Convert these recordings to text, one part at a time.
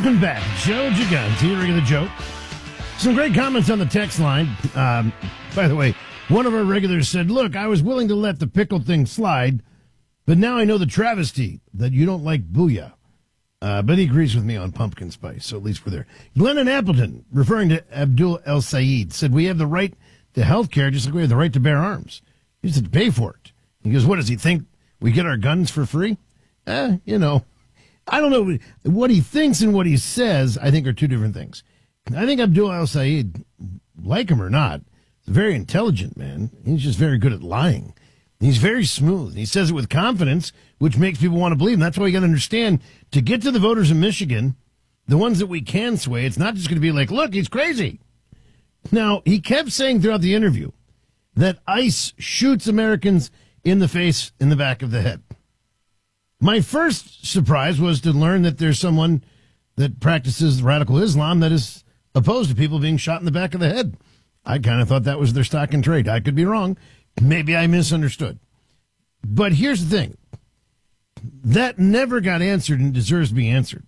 Welcome back. Joe Gigante, regular Joe. Some great comments on the text line. By the way, one of our regulars said, look, I was willing to let the pickle thing slide, but now I know the travesty that you don't like booyah. But he agrees with me on pumpkin spice, so at least we're there. Glennon Appleton, referring to Abdul El Sayed, said we have the right to health care just like we have the right to bear arms. He just have to pay for it. He goes, what does he think? We get our guns for free? I don't know. What he thinks and what he says, I think, are two different things. I think Abdul El Sayed, like him or not, is a very intelligent man. He's just very good at lying. He's very smooth. He says it with confidence, which makes people want to believe him. That's why you got to understand, to get to the voters in Michigan, the ones that we can sway, it's not just going to be like, look, he's crazy. Now, he kept saying throughout the interview that ICE shoots Americans in the face, in the back of the head. My first surprise was to learn that there's someone that practices radical Islam that is opposed to people being shot in the back of the head. I kind of thought that was their stock and trade. I could be wrong. Maybe I misunderstood. But here's the thing. That never got answered and deserves to be answered.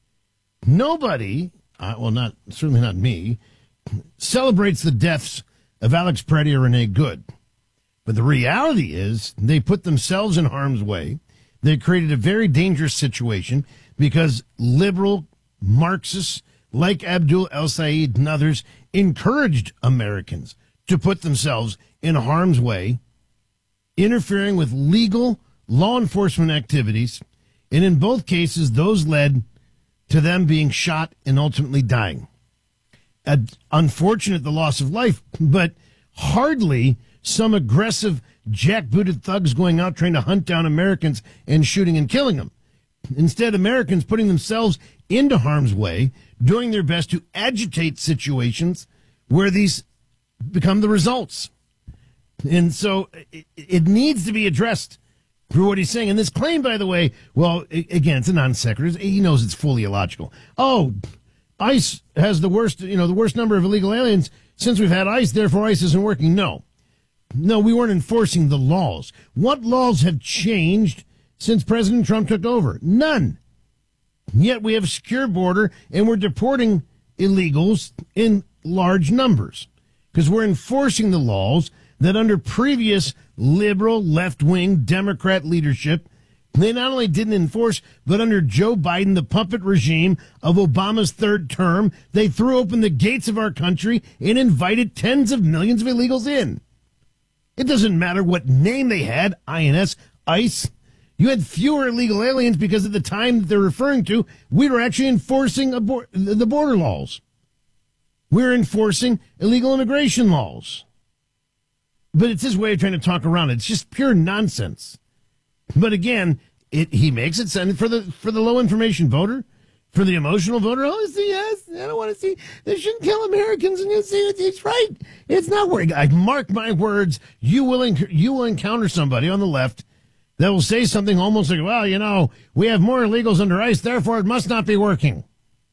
Nobody, certainly not me, celebrates the deaths of Alex Preddy or Renee Good. But the reality is they put themselves in harm's way. They created a very dangerous situation because liberal Marxists like Abdul El Sayed and others encouraged Americans to put themselves in harm's way, interfering with legal law enforcement activities, and in both cases, those led to them being shot and ultimately dying. Unfortunate, the loss of life, but hardly some aggressive, jackbooted thugs going out trying to hunt down Americans and shooting and killing them. Instead, Americans putting themselves into harm's way, doing their best to agitate situations where these become the results. And so it needs to be addressed for what he's saying. And this claim, by the way, well, again, it's a non sequitur. He knows it's fully illogical. Oh, ICE has the worst number of illegal aliens since we've had ICE, therefore ICE isn't working. No, we weren't enforcing the laws. What laws have changed since President Trump took over? None. Yet we have a secure border and we're deporting illegals in large numbers because we're enforcing the laws that under previous liberal, left-wing Democrat leadership, they not only didn't enforce, but under Joe Biden, the puppet regime of Obama's third term, they threw open the gates of our country and invited tens of millions of illegals in. It doesn't matter what name they had, INS, ICE. You had fewer illegal aliens because at the time that they're referring to, we were actually enforcing the border laws. We're enforcing illegal immigration laws. But it's his way of trying to talk around it. It's just pure nonsense. But again, he makes it sound for the low information voter, for the emotional voter. Oh, yes, I don't want to see. They shouldn't kill Americans. And you see, it's right. It's not working. I mark my words. You will encounter somebody on the left that will say something almost like, well, we have more illegals under ICE, therefore it must not be working.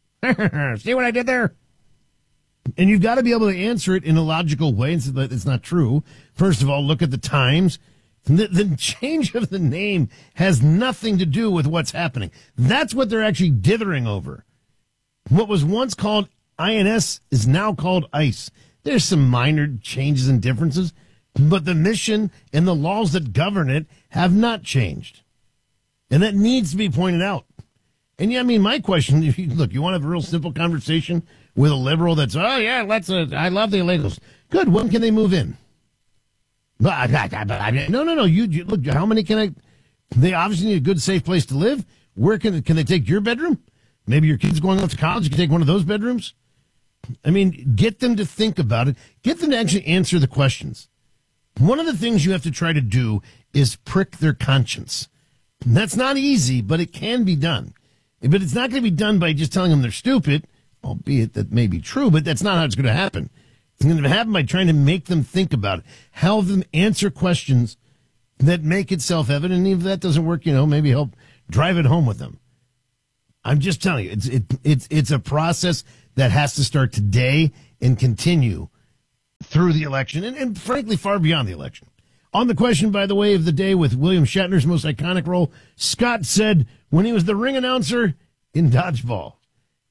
See what I did there? And you've got to be able to answer it in a logical way and say that it's not true. First of all, look at the times. The change of the name has nothing to do with what's happening. That's what they're actually dithering over. What was once called INS is now called ICE. There's some minor changes and differences, but the mission and the laws that govern it have not changed. And that needs to be pointed out. And yeah, I mean, my question, look, you want to have a real simple conversation with a liberal that's, I love the illegals. Good, when can they move in? No. You look, how many they obviously need a good, safe place to live. Where can they take your bedroom? Maybe your kid's going off to college. You can take one of those bedrooms. I mean, get them to think about it. Get them to actually answer the questions. One of the things you have to try to do is prick their conscience. And that's not easy, but it can be done. But it's not going to be done by just telling them they're stupid, albeit that may be true, but that's not how it's going to happen. It's going to happen by trying to make them think about it, help them answer questions that make it self-evident. And if that doesn't work, maybe help drive it home with them. I'm just telling you, it's a process that has to start today and continue through the election and frankly, far beyond the election. On the question, by the way, of the day with William Shatner's most iconic role, Scott said when he was the ring announcer in Dodgeball,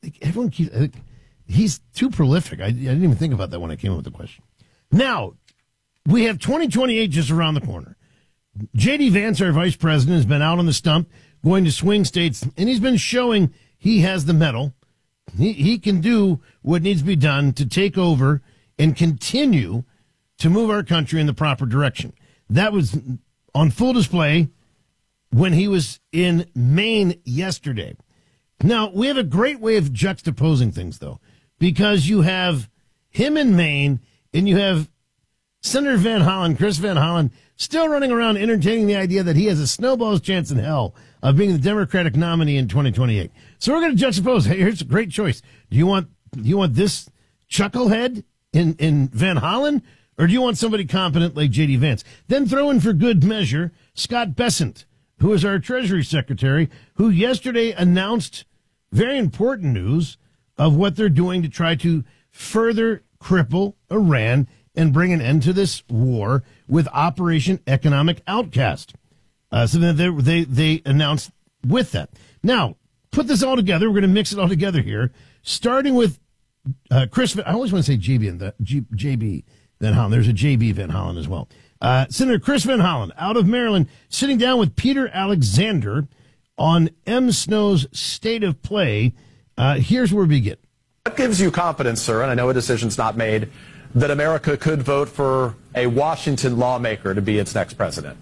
everyone keeps, he's too prolific. I didn't even think about that when I came up with the question. Now, we have 2028 just around the corner. J.D. Vance, our vice president, has been out on the stump, going to swing states, and he's been showing he has the mettle. He can do what needs to be done to take over and continue to move our country in the proper direction. That was on full display when he was in Maine yesterday. Now, we have a great way of juxtaposing things, though, because you have him in Maine and you have Senator Van Hollen, Chris Van Hollen, still running around entertaining the idea that he has a snowball's chance in hell of being the Democratic nominee in 2028. So we're going to juxtapose. Hey, here's a great choice. Do you want this chucklehead in Van Hollen, or do you want somebody competent like J.D. Vance? Then throw in for good measure Scott Bessent, who is our Treasury Secretary, who yesterday announced very important news of what they're doing to try to further cripple Iran and bring an end to this war with Operation Economic Outcast. Something that they announced with that. Now, put this all together. We're going to mix it all together here, starting with Chris. I always want to say JB Van Hollen. There's a JB Van Hollen as well. Senator Chris Van Hollen out of Maryland, sitting down with Peter Alexander on M. Snow's State of Play. Here's where we begin. What gives you confidence, sir, and I know a decision's not made, that America could vote for a Washington lawmaker to be its next president?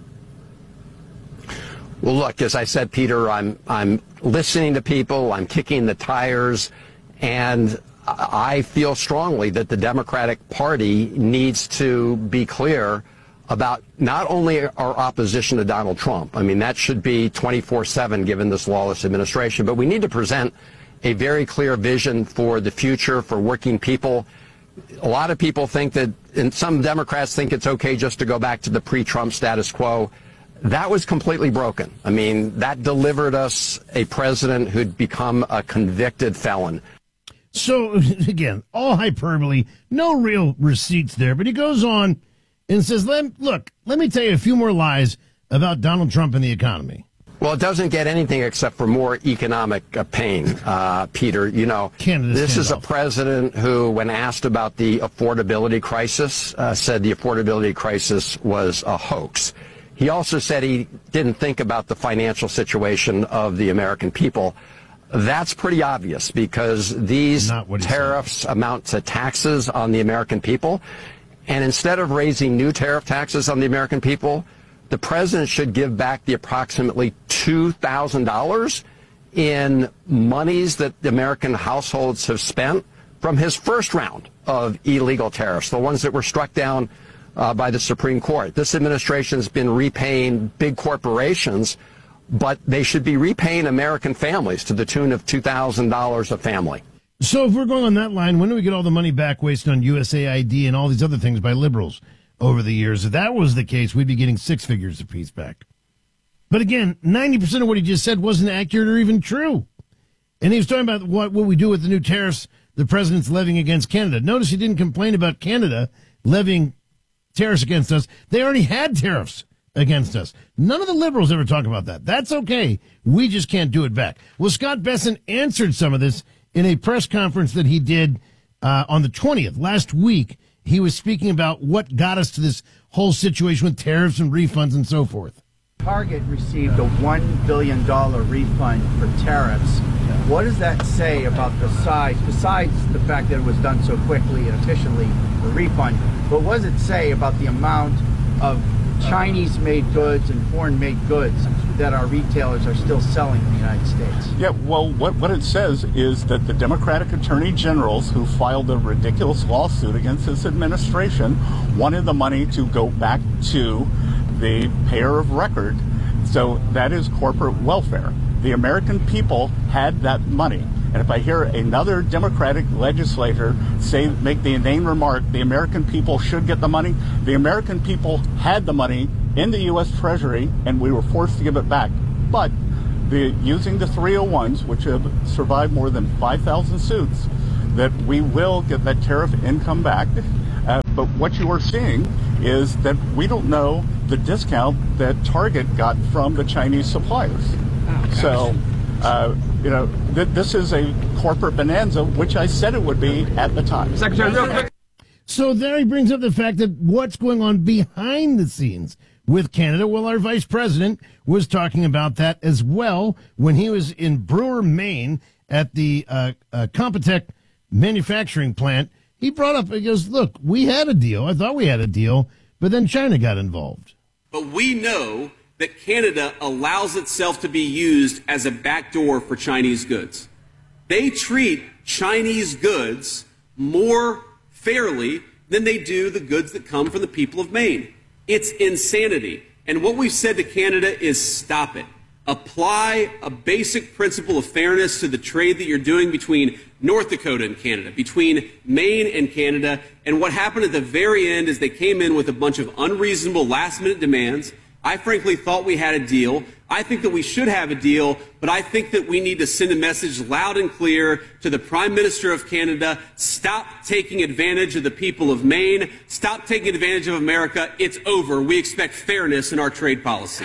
Well, look, as I said, Peter, I'm listening to people, I'm kicking the tires, and I feel strongly that the Democratic Party needs to be clear about not only our opposition to Donald Trump. I mean, that should be 24/7 given this lawless administration, but we need to present a very clear vision for the future for working people. A lot of people think that, and some Democrats think it's okay just to go back to the pre-Trump status quo. That was completely broken. I mean, that delivered us a president who'd become a convicted felon. So, again, all hyperbole, no real receipts there, but he goes on and says, let me tell you a few more lies about Donald Trump and the economy. Well, it doesn't get anything except for more economic pain, Peter. You know, this is a president who, when asked about the affordability crisis, said the affordability crisis was a hoax. He also said he didn't think about the financial situation of the American people. That's pretty obvious because these tariffs amount to taxes on the American people. And instead of raising new tariff taxes on the American people, the president should give back the approximately $2,000 in monies that the American households have spent from his first round of illegal tariffs, the ones that were struck down by the Supreme Court. This administration has been repaying big corporations, but they should be repaying American families to the tune of $2,000 a family. So if we're going on that line, when do we get all the money back wasted on USAID and all these other things by liberals over the years? If that was the case, we'd be getting six figures apiece back. But again, 90% of what he just said wasn't accurate or even true. And he was talking about what we do with the new tariffs the president's levying against Canada. Notice he didn't complain about Canada levying tariffs against us. They already had tariffs against us. None of the liberals ever talk about that. That's okay. We just can't do it back. Well, Scott Bessent answered some of this in a press conference that he did on the 20th. Last week, he was speaking about what got us to this whole situation with tariffs and refunds and so forth. Target received a $1 billion refund for tariffs. What does that say about the size, besides the fact that it was done so quickly and efficiently, the refund, but what does it say about the amount of Chinese-made goods and foreign-made goods that our retailers are still selling in the United States? Yeah, well, what it says is that the Democratic attorney generals who filed a ridiculous lawsuit against this administration wanted the money to go back to the payer of record. So that is corporate welfare. The American people had that money. And if I hear another Democratic legislator make the inane remark, the American people should get the money, the American people had the money in the U.S. Treasury, and we were forced to give it back. But using the 301s, which have survived more than 5,000 suits, that we will get that tariff income back. But what you are seeing is that we don't know the discount that Target got from the Chinese suppliers. So This is a corporate bonanza, which I said it would be at the time. Secretary, real quick. So there he brings up the fact that what's going on behind the scenes with Canada. Well, our vice president was talking about that as well when he was in Brewer, Maine at the Compotech manufacturing plant. He brought up, he goes, look, we had a deal. I thought we had a deal, but then China got involved. But we know that Canada allows itself to be used as a backdoor for Chinese goods. They treat Chinese goods more fairly than they do the goods that come from the people of Maine. It's insanity. And what we've said to Canada is stop it. Apply a basic principle of fairness to the trade that you're doing between North Dakota and Canada, between Maine and Canada. And what happened at the very end is they came in with a bunch of unreasonable last-minute demands. I frankly thought we had a deal. I think that we should have a deal, but I think that we need to send a message loud and clear to the Prime Minister of Canada. Stop taking advantage of the people of Maine. Stop taking advantage of America. It's over. We expect fairness in our trade policy.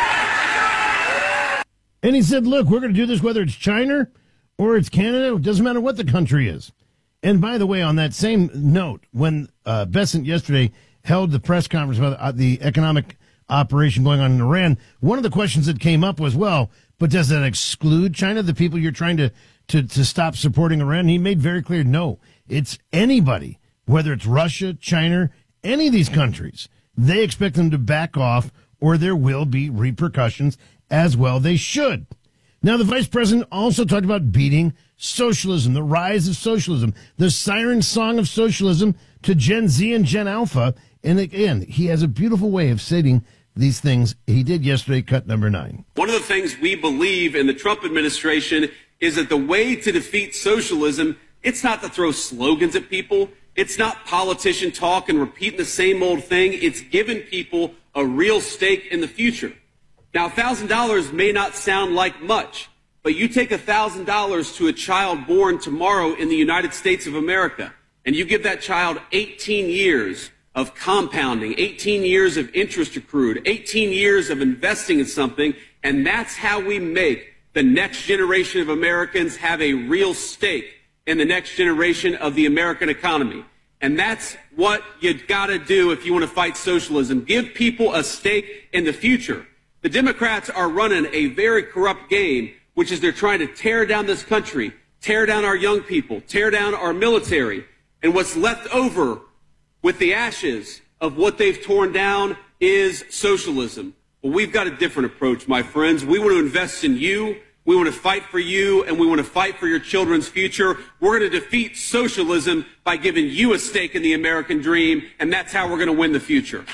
And he said, look, we're going to do this whether it's China or it's Canada. It doesn't matter what the country is. And by the way, on that same note, when Bessent yesterday held the press conference about the economic operation going on in Iran, one of the questions that came up was, well, but does that exclude China, the people you're trying to stop supporting Iran? And he made very clear, no, it's anybody, whether it's Russia, China, any of these countries. They expect them to back off or there will be repercussions, as well they should. Now, the vice president also talked about beating socialism, the rise of socialism, the siren song of socialism to Gen Z and Gen Alpha. And again, he has a beautiful way of stating these things. He did yesterday, cut number 9. One of the things we believe in the Trump administration is that the way to defeat socialism, it's not to throw slogans at people. It's not politician talk and repeating the same old thing. It's giving people a real stake in the future. Now, $1,000 may not sound like much, but you take $1,000 to a child born tomorrow in the United States of America, and you give that child 18 years of compounding, 18 years of interest accrued, 18 years of investing in something, and that's how we make the next generation of Americans have a real stake in the next generation of the American economy. And that's what you gotta do if you want to fight socialism. Give people a stake in the future. The Democrats are running a very corrupt game, which is they're trying to tear down this country, tear down our young people, tear down our military. And what's left over with the ashes of what they've torn down is socialism. Well, we've got a different approach, my friends. We want to invest in you. We want to fight for you, and we want to fight for your children's future. We're going to defeat socialism by giving you a stake in the American dream, and that's how we're going to win the future.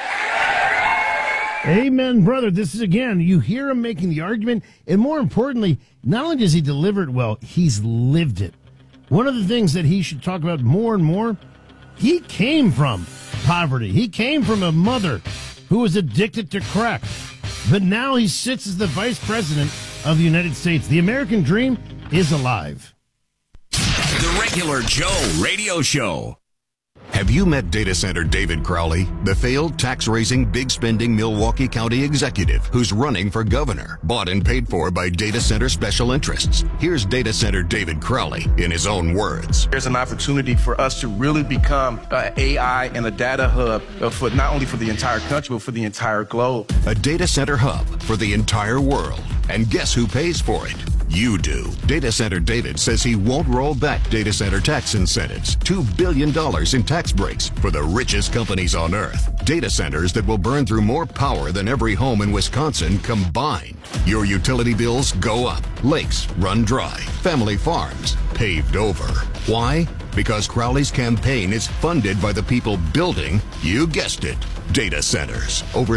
Amen, brother. This is, again, you hear him making the argument, and more importantly, not only does he deliver it well, he's lived it. One of the things that he should talk about more and more, he came from poverty. He came from a mother who was addicted to crack. But now he sits as the vice president of the United States. The American dream is alive. The Regular Joe Radio Show. Have you met data center David Crowley, the failed tax-raising, big-spending Milwaukee County executive who's running for governor, bought and paid for by data center special interests? Here's data center David Crowley in his own words. There's an opportunity for us to really become an AI and a data hub for not only for the entire country, but for the entire globe. A data center hub for the entire world. And guess who pays for it? You do. Data Center David says he won't roll back data center tax incentives. $2 billion in tax breaks for the richest companies on earth. Data centers that will burn through more power than every home in Wisconsin combined. Your utility bills go up. Lakes run dry. Family farms paved over. Why? Because Crowley's campaign is funded by the people building, you guessed it, data centers. Over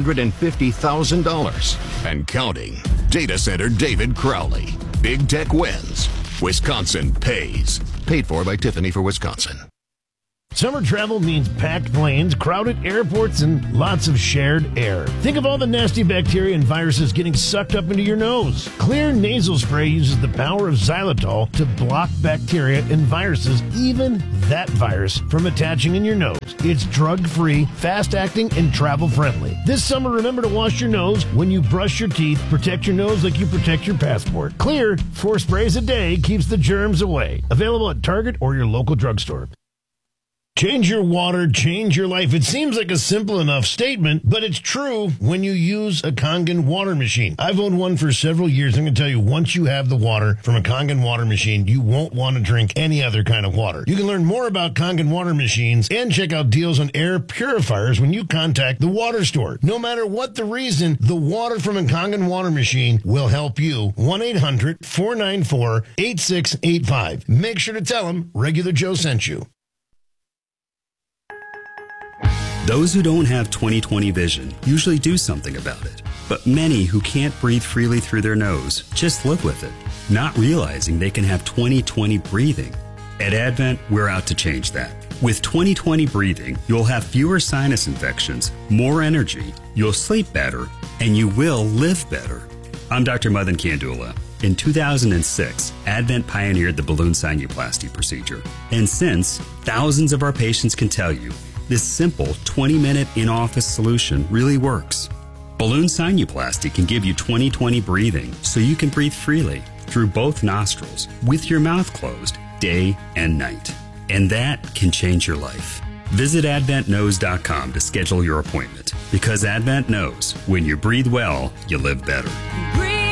$350,000 and counting. Data Center David Crowley. Big tech wins. Wisconsin pays. Paid for by Tiffany for Wisconsin. Summer travel means packed planes, crowded airports, and lots of shared air. Think of all the nasty bacteria and viruses getting sucked up into your nose. Xlear nasal spray uses the power of xylitol to block bacteria and viruses, even that virus, from attaching in your nose. It's drug-free, fast-acting, and travel-friendly. This summer, remember to wash your nose when you brush your teeth. Protect your nose like you protect your passport. Xlear, 4 sprays a day, keeps the germs away. Available at Target or your local drugstore. Change your water, change your life. It seems like a simple enough statement, but it's true when you use a Kangen water machine. I've owned one for several years. I'm going to tell you, once you have the water from a Kangen water machine, you won't want to drink any other kind of water. You can learn more about Kangen water machines and check out deals on air purifiers when you contact the water store. No matter what the reason, the water from a Kangen water machine will help you. 1-800-494-8685. Make sure to tell them Regular Joe sent you. Those who don't have 20/20 vision usually do something about it. But many who can't breathe freely through their nose just live with it, not realizing they can have 20/20 breathing. At Advent, we're out to change that. With 20/20 breathing, you'll have fewer sinus infections, more energy, you'll sleep better, and you will live better. I'm Dr. Madan Kandula. In 2006, Advent pioneered the balloon sinuplasty procedure. And since, thousands of our patients can tell you, this simple 20-minute in-office solution really works. Balloon sinuplasty can give you 20/20 breathing so you can breathe freely through both nostrils with your mouth closed day and night. And that can change your life. Visit AdventKnows.com to schedule your appointment because Advent knows when you breathe well, you live better.